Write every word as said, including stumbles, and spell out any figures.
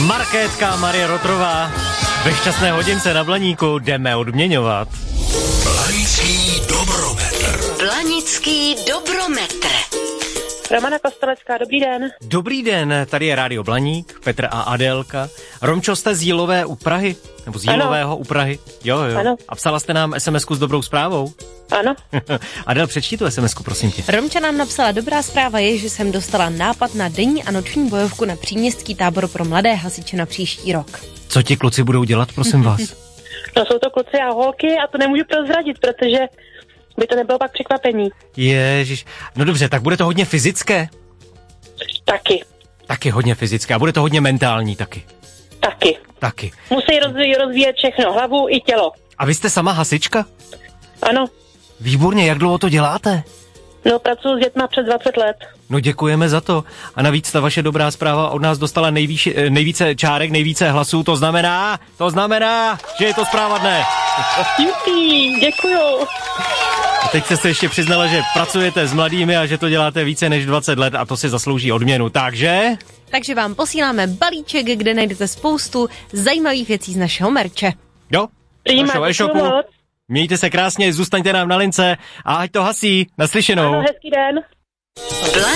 Markétka Marie Rotrová ve šťastné hodince na Blaníku jdeme odměňovat. Blanický dobrometr. Blanický dobrometr. Romana Kostelecká, dobrý den. Dobrý den, tady je Rádio Blaník, Petr a Adélka. Romčo, jste z Jílové u Prahy? Nebo z Jílového u Prahy? Jo, jo. Ano. A psala jste nám es em esku s dobrou zprávou? Ano. Adel, přečti tu es em esku, prosím tě. Romča nám napsala, dobrá zpráva je, že jsem dostala nápad na denní a noční bojovku na příměstský tábor pro mladé hasiče na příští rok. Co ti kluci budou dělat, prosím vás? No jsou to kluci a holky a to nemůžu prozradit, protože by to nebylo pak překvapení. Ježiš. No dobře, tak bude to hodně fyzické? Taky. Taky hodně fyzické. A bude to hodně mentální taky? Taky. Taky. Musí rozvíjet, rozvíjet všechno, hlavu i tělo. A vy jste sama hasička? Ano. Výborně, jak dlouho to děláte? No, pracuji s dětma přes dvacet let. No děkujeme za to. A navíc ta vaše dobrá zpráva od nás dostala nejvýš, nejvíce čárek, nejvíce hlasů. To znamená, to znamená, že je to zpráva dne. Jupi, děkuju. A teď jste se ještě přiznala, že pracujete s mladými a že to děláte více než dvacet let a to si zaslouží odměnu. Takže... Takže vám posíláme balíček, kde najdete spoustu zajímavých věcí z našeho merče. Jo, Prima, našeho e-shopu. moc. Mějte se krásně, zůstaňte nám na lince a ať to hasí. Naslyšenou. Ano, hezký den.